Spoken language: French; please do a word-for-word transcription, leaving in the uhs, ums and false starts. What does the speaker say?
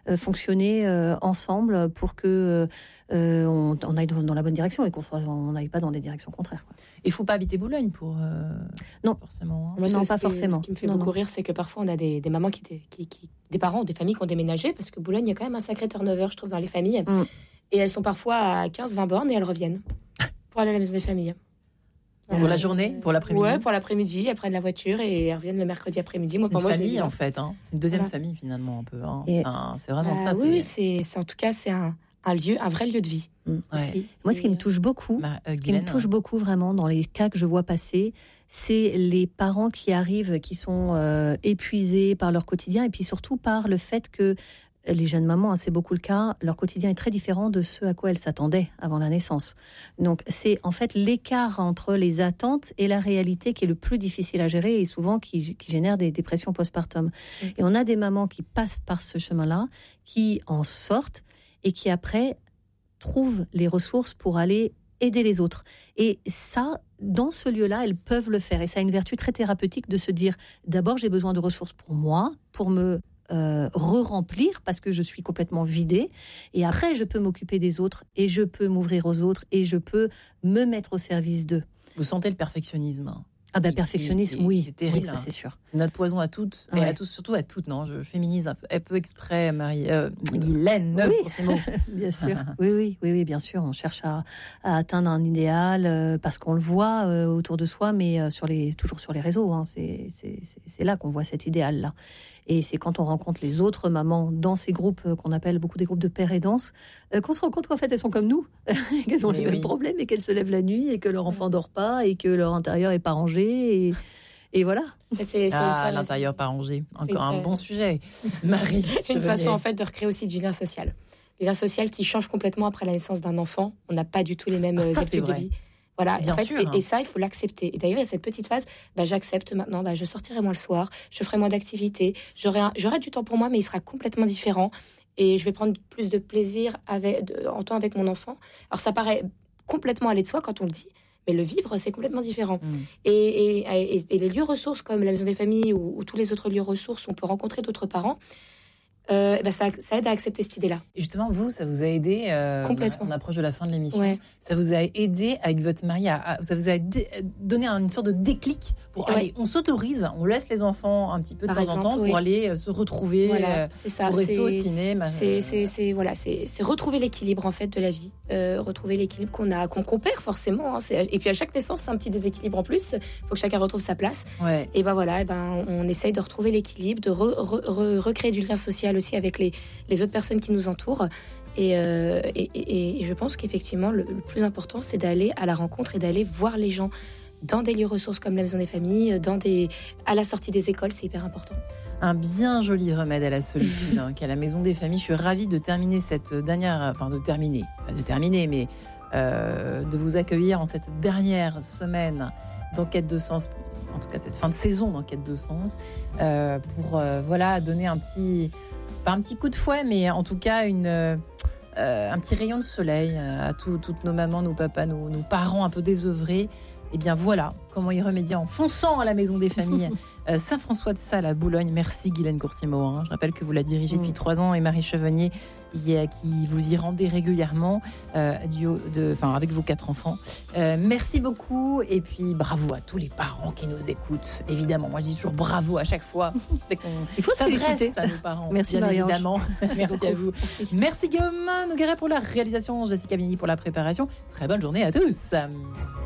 euh, fonctionner euh, ensemble pour que euh, on, on aille dans la bonne direction et qu'on n'aille pas dans des directions contraires, quoi. Il ne faut pas habiter Boulogne pour... Euh, non, forcément. Hein. Moi, non, pas qui, forcément. Ce qui me fait non, beaucoup non. rire, c'est que parfois, on a des, des mamans, qui, qui, qui, des parents ou des familles qui ont déménagé, parce que Boulogne, il y a quand même un sacré turnover, je trouve, dans les familles. Mm. Et elles sont parfois à quinze vingt bornes et elles reviennent pour aller à la maison des familles. Pour euh, la journée, pour l'après-midi. Ouais, pour l'après-midi, elles prennent la voiture et elles reviennent le mercredi après-midi. Moi, pour une moi, famille, en fait. Hein. C'est une deuxième voilà. famille, finalement, un peu. Hein. Et... Enfin, c'est vraiment bah, ça. Oui, c'est... C'est, c'est, en tout cas, c'est un, un lieu, un vrai lieu de vie. Mmh. Ouais. Moi, ce qui me touche beaucoup, bah, euh, ce qui me touche beaucoup vraiment dans les cas que je vois passer, c'est les parents qui arrivent, qui sont euh, épuisés par leur quotidien et puis surtout par le fait que les jeunes mamans, hein, c'est beaucoup le cas, leur quotidien est très différent de ce à quoi elles s'attendaient avant la naissance. Donc, c'est en fait l'écart entre les attentes et la réalité qui est le plus difficile à gérer et souvent qui, qui génère des dépressions postpartum. Mmh. Et on a des mamans qui passent par ce chemin-là, qui en sortent et qui après trouvent les ressources pour aller aider les autres. Et ça, dans ce lieu-là, elles peuvent le faire. Et ça a une vertu très thérapeutique de se dire, d'abord, j'ai besoin de ressources pour moi, pour me Euh, re-remplir parce que je suis complètement vidée et après je peux m'occuper des autres et je peux m'ouvrir aux autres et je peux me mettre au service d'eux. Vous sentez le perfectionnisme? Ah ben, perfectionnisme, oui, c'est terrible, oui, ça c'est sûr. C'est notre poison à toutes, ouais. Et à tous, surtout à toutes, non, je féminise un peu, un peu exprès, Marie, euh, Guylaine, oui. pour ces mots. Bien sûr, oui, oui, oui, oui, bien sûr, on cherche à, à atteindre un idéal euh, parce qu'on le voit euh, autour de soi, mais euh, sur les, toujours sur les réseaux, hein, c'est, c'est, c'est, c'est là qu'on voit cet idéal-là. Et c'est quand on rencontre les autres mamans dans ces groupes euh, qu'on appelle beaucoup des groupes de père aidance, euh, qu'on se rend compte qu'en fait elles sont comme nous, qu'elles ont mais les oui. mêmes problèmes et qu'elles se lèvent la nuit et que leur enfant dort pas et que leur intérieur est pas rangé et, et voilà. En fait, c'est, c'est ah, l'intérieur pas rangé, encore un bon sujet. Marie, une façon en fait de recréer aussi du lien social. Le lien social qui change complètement après la naissance d'un enfant. On n'a pas du tout les mêmes ah, habitudes de vie. Voilà, bien en fait, sûr. Et, et ça, il faut l'accepter. Et d'ailleurs, il y a cette petite phase, bah, j'accepte maintenant, bah, je sortirai moins le soir, je ferai moins d'activités, j'aurai, un, j'aurai du temps pour moi, mais il sera complètement différent. Et je vais prendre plus de plaisir avec, de, en temps avec mon enfant. Alors, ça paraît complètement aller de soi quand on le dit, mais le vivre, c'est complètement différent. Mmh. Et, et, et, et les lieux ressources, comme la maison des familles ou, ou tous les autres lieux ressources où on peut rencontrer d'autres parents, Euh, ben ça, ça aide à accepter cette idée-là. Et justement, vous, ça vous a aidé, euh, complètement. On approche de la fin de l'émission, ouais. Ça vous a aidé avec votre mari, à, à, ça vous a dé, donné une sorte de déclic pour ouais. aller, on s'autorise, on laisse les enfants un petit peu de Par temps exemple, en temps oui. pour aller euh, se retrouver voilà, euh, c'est ça, au resto, c'est, au ciné. C'est, c'est, c'est, voilà, c'est, c'est retrouver l'équilibre en fait de la vie, euh, retrouver l'équilibre qu'on a, qu'on, qu'on perd forcément. Hein, c'est, et puis à chaque naissance, c'est un petit déséquilibre en plus. Il faut que chacun retrouve sa place. Ouais. Et ben voilà, et ben on essaye de retrouver l'équilibre, de re, re, re, recréer du lien social aussi avec les les autres personnes qui nous entourent. Et, euh, et, et, et je pense qu'effectivement, le, le plus important, c'est d'aller à la rencontre et d'aller voir les gens dans des lieux ressources comme la maison des familles, dans des, à la sortie des écoles, c'est hyper important. Un bien joli remède à la solitude hein, qu'à la maison des familles. Je suis ravie de terminer cette dernière, enfin de terminer, pas de terminer, mais euh, de vous accueillir en cette dernière semaine d'enquête de sens, en tout cas cette fin de saison d'enquête de sens, euh, pour euh, voilà donner un petit pas un petit coup de fouet, mais en tout cas une, euh, un petit rayon de soleil à tout, toutes nos mamans, nos papas, nos, nos parents un peu désœuvrés. Et bien voilà comment y remédier en fonçant à la maison des familles euh, Saint-François-de-Sales à Boulogne. Merci Guylaine Courtier-Morin. Je rappelle que vous la dirigez depuis mmh. trois ans et Marie Chevenier qui vous y rendez régulièrement euh, du, de, enfin, avec vos quatre enfants. Euh, merci beaucoup et puis bravo à tous les parents qui nous écoutent. Évidemment, moi je dis toujours bravo à chaque fois. Il faut se féliciter à nos parents. Merci bien Marie-Ange. Évidemment. Merci, merci à vous. Merci, merci Guillaume Nogueret pour la réalisation, Jessica Vigny pour la préparation. Très bonne journée à tous.